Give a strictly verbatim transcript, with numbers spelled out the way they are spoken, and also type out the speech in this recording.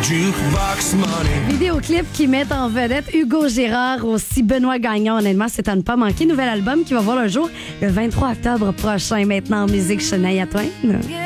Jukebox Money. Vidéoclip qui met en vedette Hugo Gérard, aussi Benoît Gagnon. Honnêtement, c'est à ne pas manquer. Nouvel album qui va voir le jour le vingt-trois octobre prochain. Maintenant en musique, Shania Twain.